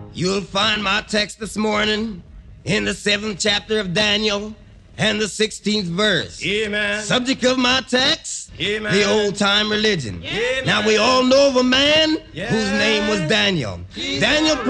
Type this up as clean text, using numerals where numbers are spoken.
You'll find my text this morning in the 7th chapter of Daniel and the 16th verse. Amen. Subject of my text, Amen. the old-time religion. Amen. Now we all know of a man Yes. whose name was Daniel. Daniel